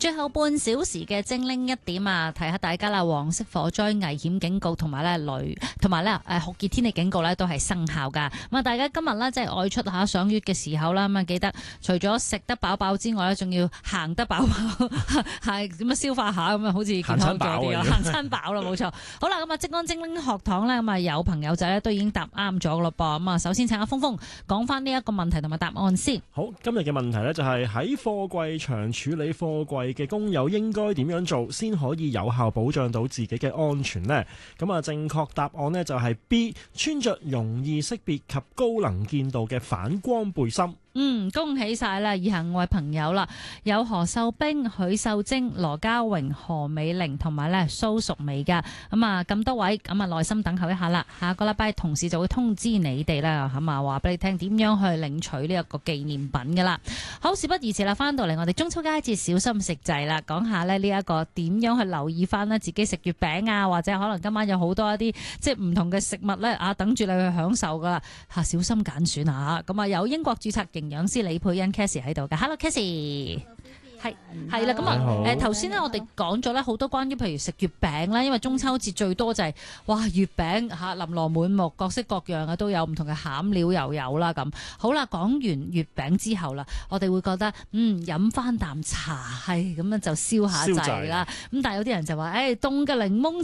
最後半小時嘅精靈一點啊，提下大家啦，黃色火災危險警告同埋咧雷同埋咧酷熱天氣警告咧都係生效噶。咁啊，大家今日咧即係外出下賞月嘅時候啦，咁啊記得除咗食得飽飽之外咧，仲要行得飽飽，係點樣消化下咁啊，好似健康咗啲啊，行餐飽啦，冇錯。好啦，咁啊，職安精靈學堂咧，咁啊有朋友仔咧都已經答啱咗咯噃。咁啊，首先請阿峰峰講翻呢一個問題同埋答案先。 好，今日嘅問題呢，就係喺貨櫃場處理貨櫃嘅工友應該點樣做先可以有效保障到自己嘅安全呢？咁啊，正確答案呢，就係 B， 穿着容易識別及高能見度嘅反光背心。 恭喜晒啦！以下5位朋友啦，有何秀冰、許秀貞、羅家榮、何美玲同埋咧蘇淑美噶。咁啊，咁多位，咁啊耐心等候一下啦。下個禮拜同事就會通知你哋啦，咁啊話俾你聽點樣去領取呢一個紀念品噶啦。好，事不宜遲啦，翻到嚟我哋中秋佳節小心食滯啦，講下咧呢一個點樣去留意翻呢自己食月餅啊，或者可能今晚有好多一啲即係唔同嘅食物咧啊，等住你去享受噶啦吓，小心揀選下。咁啊，有英國註冊營養師李佩欣 Cassie 喺度嘅 ，Hello Cassie。係啦，咁啊，頭先咧我哋講咗咧好多關於譬如食月餅啦，因為中秋節最多就係哇月餅嚇琳琅滿目，各式各樣嘅都有，唔同嘅餡料又有啦咁。好啦，講完月餅之後啦，我哋會覺得飲翻啖茶係咁樣就消下滯啦。咁但係有啲人就話凍嘅檸檬